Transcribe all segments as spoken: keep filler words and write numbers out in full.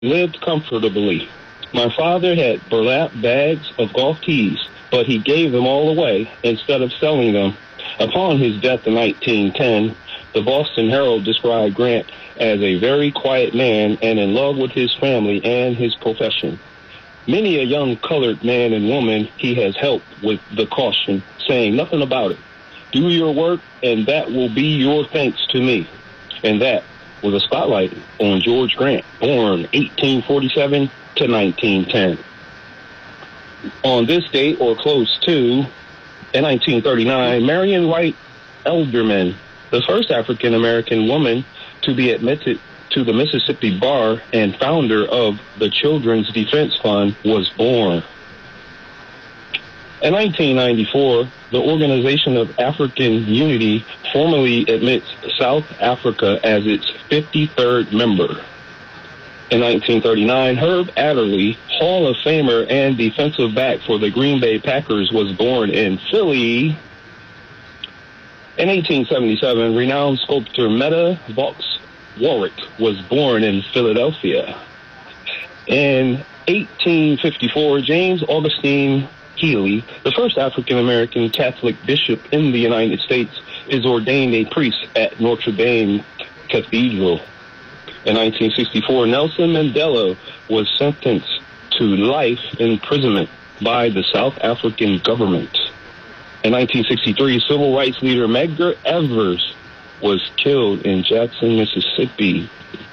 lived comfortably. My father had burlap bags of golf tees, but he gave them all away instead of selling them. Upon his death in nineteen ten, the Boston Herald described Grant as a very quiet man and in love with his family and his profession. Many a young colored man and woman he has helped with the caution, saying nothing about it. Do your work, and that will be your thanks to me. And that was a spotlight on George Grant, born eighteen forty-seven to nineteen ten. On this date, or close to, in nineteen thirty-nine, Marion Wright Elderman, the first African-American woman to be admitted to the Mississippi Bar and founder of the Children's Defense Fund, was born. In nineteen ninety-four, the Organization of African Unity formally admits South Africa as its fifty-third member. In nineteen thirty-nine, Herb Adderley, Hall of Famer and defensive back for the Green Bay Packers, was born in Philly. In eighteen seventy-seven, renowned sculptor Meta Vaux Warwick was born in Philadelphia. In eighteen fifty-four, James Augustine Healy, the first African-American Catholic bishop in the United States, is ordained a priest at Notre Dame Cathedral. In nineteen sixty-four, Nelson Mandela was sentenced to life imprisonment by the South African government. In nineteen sixty-three, civil rights leader Medgar Evers was killed in Jackson, Mississippi.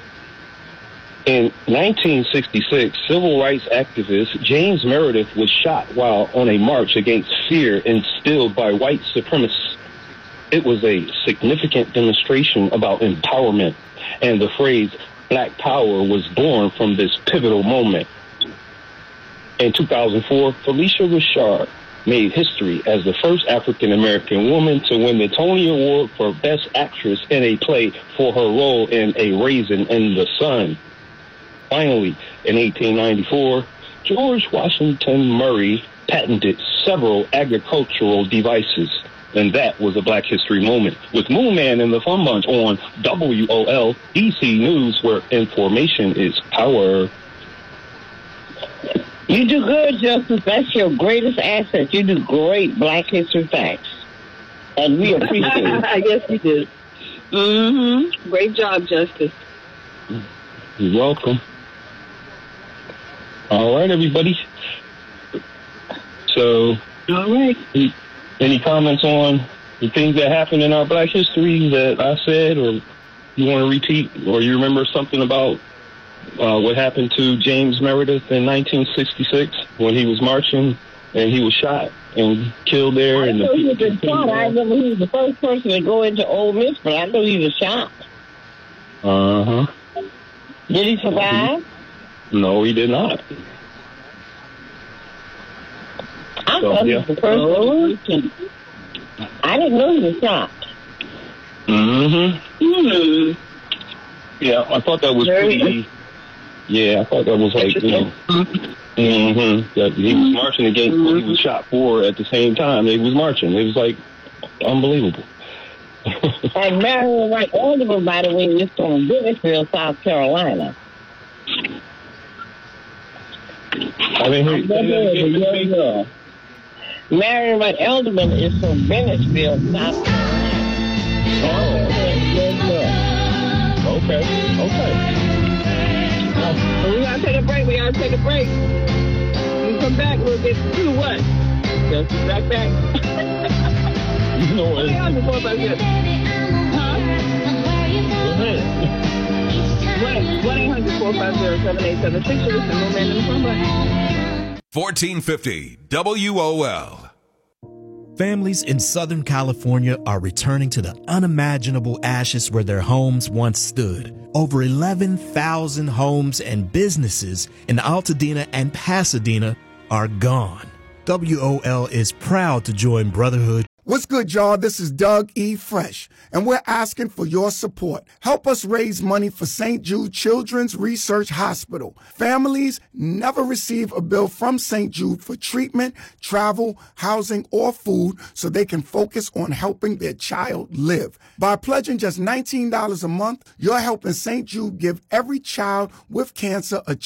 In nineteen sixty-six, civil rights activist James Meredith was shot while on a march against fear instilled by white supremacists. It was a significant demonstration about empowerment, and the phrase Black Power was born from this pivotal moment. In two thousand four, Felicia Rashad made history as the first African-American woman to win the Tony Award for Best Actress in a Play for her role in A Raisin in the Sun. Finally, in eighteen ninety-four, George Washington Murray patented several agricultural devices, and that was a Black History moment, with Moon Man and the Fun Bunch on W O L, D C News, where information is power. You do good, Justice. That's your greatest asset. You do great Black History facts, and we appreciate it. I guess you do. Mm-hmm. Great job, Justice. You're welcome. All right, everybody. So, all right. Any comments on the things that happened in our Black history that I said, or you want to repeat, or you remember something about uh, what happened to James Meredith in nineteen sixty-six when he was marching and he was shot and killed there? I and know the he was been shot. I remember he was the first person to go into Ole Miss, but I know he was shot. Uh-huh. Did he survive? No, he did not. I So, thought yeah. he was the first person. I didn't know he was shot. Mm-hmm. Hmm. Yeah, I thought that was pretty... Yeah, I thought that was like, you know... Mm-hmm. That he was marching against what he was shot for at the same time. He was marching. It was like unbelievable. And Marion Wright Elderman, by the way, is from Bennettsville, South Carolina. I didn't hear you say that again, Miss B. Marion Wright Elderman is from Bennettsville, South Carolina. Oh. Okay. Okay. Well, we gotta take a break. We gotta take a break. When we come back, we'll get to what? Just back back. You know what? Huh? Go ahead. one eight hundred four five zero seven eight seven six. Listen, no man in the phone button. fourteen fifty W O L. Families in Southern California are returning to the unimaginable ashes where their homes once stood. Over eleven thousand homes and businesses in Altadena and Pasadena are gone. W O L is proud to join Brotherhood. What's good, y'all? This is Doug E. Fresh, and we're asking for your support. Help us raise money for Saint Jude Children's Research Hospital. Families never receive a bill from Saint Jude for treatment, travel, housing, or food so they can focus on helping their child live. By pledging just nineteen dollars a month, you're helping Saint Jude give every child with cancer a